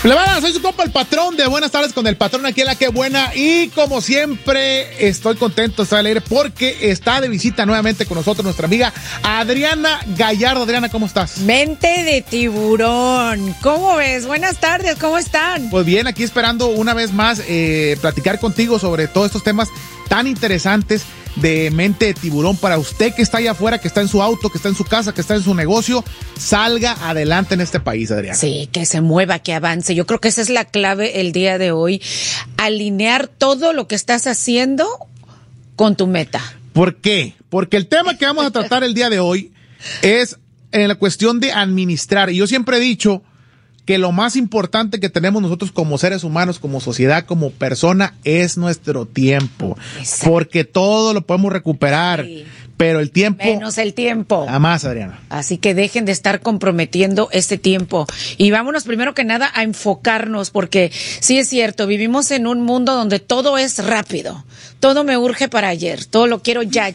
Plebada, soy su compa el patrón de Buenas Tardes con el Patrón aquí en La Que Buena, y como siempre estoy contento, estoy alegre porque está de visita nuevamente con nosotros nuestra amiga Adriana Gallardo. Adriana, ¿cómo estás? Mente de tiburón, ¿cómo ves? Buenas tardes, ¿cómo están? Pues bien, aquí esperando una vez más platicar contigo sobre todos estos temas tan interesantes de Mente de Tiburón para usted que está allá afuera, que está en su auto, que está en su casa, que está en su negocio. Salga adelante en este país, Adriana. Sí, que se mueva, que avance. Yo creo que esa es la clave el día de hoy. Alinear todo lo que estás haciendo con tu meta. ¿Por qué? Porque el tema que vamos a tratar el día de hoy es en la cuestión de administrar. Y yo siempre he dicho que lo más importante que tenemos nosotros como seres humanos, como sociedad, como persona, es nuestro tiempo. Exacto. Porque todo lo podemos recuperar, sí, pero el tiempo... menos el tiempo. Jamás, Adriana. Así que dejen de estar comprometiendo este tiempo. Y vámonos primero que nada a enfocarnos, porque sí es cierto, vivimos en un mundo donde todo es rápido. Todo me urge para ayer, todo lo quiero ya.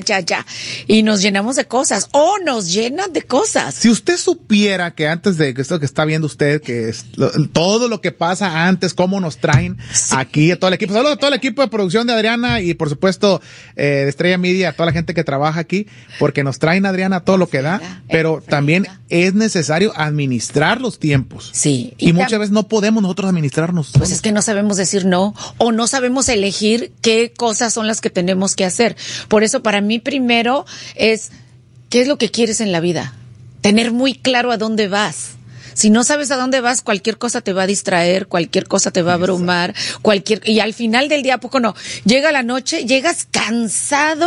Y nos llenamos de cosas, o nos llenan de cosas. Si usted supiera que antes de esto que está viendo usted, que es todo lo que pasa antes, cómo nos traen aquí a todo el equipo. Saludos a todo el equipo de producción de Adriana y por supuesto de Estrella Media, a toda la gente que trabaja aquí, porque nos traen, Adriana, todo lo que da, pero también es necesario administrar los tiempos. Sí. Y muchas veces no podemos nosotros administrarnos. Pues es que no sabemos decir no, o no sabemos elegir qué cosas son las que tenemos que hacer. Por eso para mí primero es, ¿qué es lo que quieres en la vida? Tener muy claro a dónde vas. Si no sabes a dónde vas, cualquier cosa te va a distraer, cualquier cosa te va a abrumar, y al final del día, ¿a poco no? Llega la noche, llegas cansado,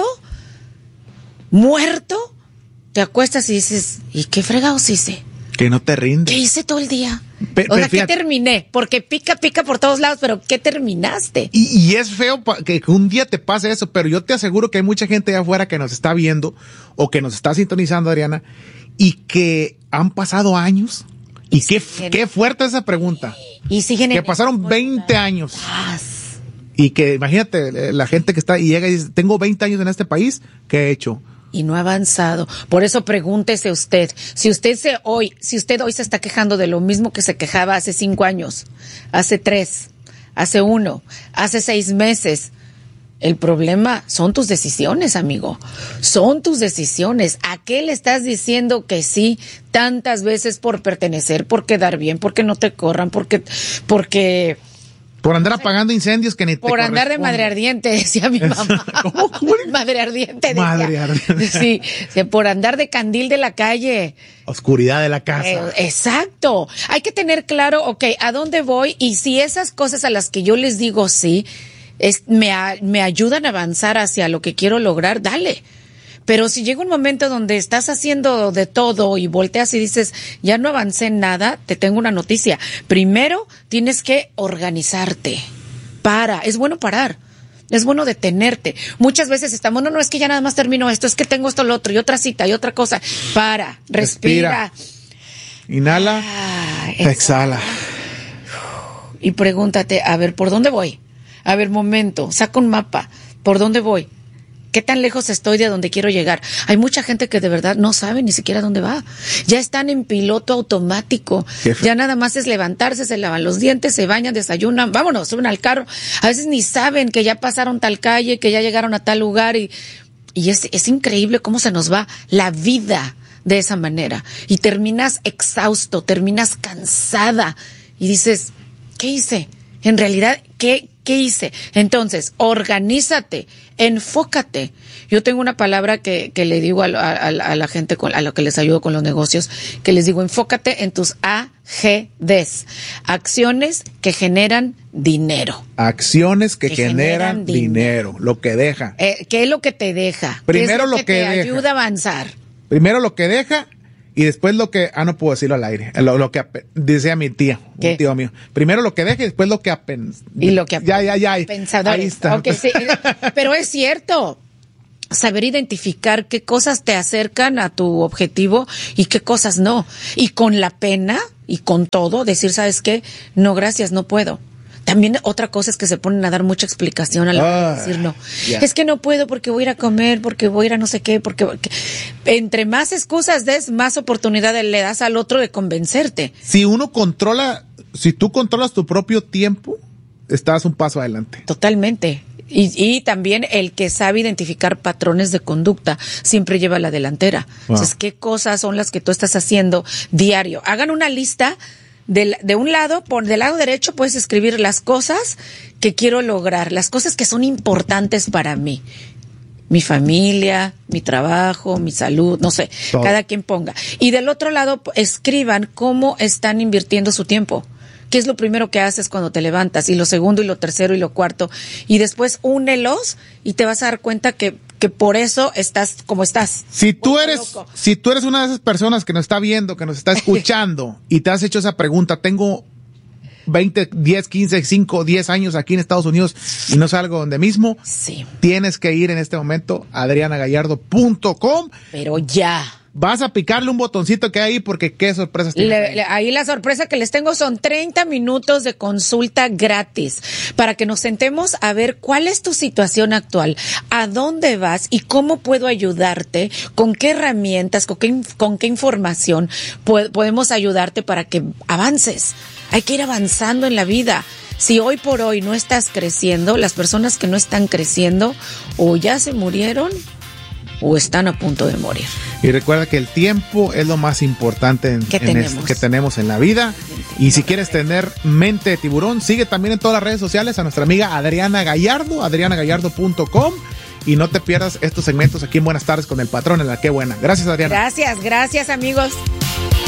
muerto, te acuestas y dices, ¿y qué fregados hice? Que no te rinde. ¿Qué hice todo el día? O sea, ¿qué terminé? Porque pica por todos lados, pero ¿qué terminaste? Y es feo que un día te pase eso, pero yo te aseguro que hay mucha gente allá afuera que nos está viendo o que nos está sintonizando, Adriana, y que han pasado años. Y qué fuerte esa pregunta. Y siguen que pasaron 20 años. Y que imagínate, la gente que está y llega y dice, tengo 20 años en este país, ¿qué he hecho? Y no ha avanzado. Por eso pregúntese usted, si usted hoy se está quejando de lo mismo que se quejaba hace 5 años, hace 3, hace 1, hace 6 meses, el problema son tus decisiones, amigo. Son tus decisiones. ¿A qué le estás diciendo que sí tantas veces por pertenecer, por quedar bien, porque no te corran, porque por andar apagando incendios que ni te por andar de madre ardiente, decía mi mamá. ¿Cómo? Madre ardiente, decía. Madre ardiente. Sí, por andar de candil de la calle. Oscuridad de la casa. Exacto. Hay que tener claro, ¿a dónde voy? Y si esas cosas a las que yo les digo sí, me ayudan a avanzar hacia lo que quiero lograr, dale. Pero si llega un momento donde estás haciendo de todo y volteas y dices, ya no avancé en nada, te tengo una noticia. Primero, tienes que organizarte. Es bueno parar. Es bueno detenerte. Muchas veces estamos, no, es que ya nada más termino esto, es que tengo esto, lo otro, y otra cita, y otra cosa. Respira. Inhala, exhala. Y pregúntate, a ver, ¿por dónde voy? A ver, momento, saca un mapa. ¿Por dónde voy? ¿Qué tan lejos estoy de donde quiero llegar? Hay mucha gente que de verdad no sabe ni siquiera dónde va. Ya están en piloto automático. Ya nada más es levantarse, se lavan los dientes, se bañan, desayunan, vámonos, suben al carro. A veces ni saben que ya pasaron tal calle, que ya llegaron a tal lugar y es increíble cómo se nos va la vida de esa manera. Y terminas exhausto, terminas cansada y dices, ¿qué hice? En realidad, ¿qué hice? Entonces, organízate, enfócate. Yo tengo una palabra que le digo a la gente, a lo que les ayudo con los negocios, que les digo, enfócate en tus AGDs, acciones que generan dinero. Acciones que generan dinero, lo que deja. ¿Qué es lo que te deja? Primero ¿Qué es lo que te ayuda a avanzar? Primero lo que deja. Y después lo que, no puedo decirlo al aire, lo que decía mi tía, un tío mío. Primero lo que deja y después lo que y lo que ya. Pensadores. Ahí está. Okay, sí. Pero es cierto. Saber identificar qué cosas te acercan a tu objetivo y qué cosas no. Y con la pena y con todo, decir, ¿sabes qué? No, gracias, no puedo. También otra cosa es que se ponen a dar mucha explicación a la hora de decir no. Yeah. Es que no puedo porque voy a ir a comer, porque voy a ir a no sé qué, porque entre más excusas des, más oportunidad le das al otro de convencerte. Si uno controla si tú controlas tu propio tiempo, estás un paso adelante. Totalmente. Y también el que sabe identificar patrones de conducta siempre lleva la delantera. Wow. Entonces, ¿qué cosas son las que tú estás haciendo diario? Hagan una lista de un lado, del lado derecho puedes escribir las cosas que quiero lograr, las cosas que son importantes para mí. Mi familia, mi trabajo, mi salud, no sé, todo. Cada quien ponga. Y del otro lado, escriban cómo están invirtiendo su tiempo. ¿Qué es lo primero que haces cuando te levantas? Y lo segundo, y lo tercero, y lo cuarto. Y después únelos y te vas a dar cuenta que por eso estás como estás. Si tú eres una de esas personas que nos está viendo, que nos está escuchando y te has hecho esa pregunta, tengo 20, 10, 15, 5, 10 años aquí en Estados Unidos y no salgo donde mismo, sí. Tienes que ir en este momento a adrianagallardo.com. Pero ya. Vas a picarle un botoncito que hay ahí porque qué sorpresas tienes. Ahí la sorpresa que les tengo son 30 minutos de consulta gratis para que nos sentemos a ver cuál es tu situación actual, a dónde vas y cómo puedo ayudarte, con qué herramientas, con qué información podemos ayudarte para que avances. Hay que ir avanzando en la vida. Si hoy por hoy no estás creciendo, las personas que no están creciendo o ya se murieron o están a punto de morir. Y recuerda que el tiempo es lo más importante que tenemos en la vida. Y si quieres tener mente de tiburón, sigue también en todas las redes sociales a nuestra amiga Adriana Gallardo, adrianagallardo.com. Y no te pierdas estos segmentos aquí en Buenas Tardes con el Patrón en la Qué Buena. Gracias, Adriana. Gracias amigos.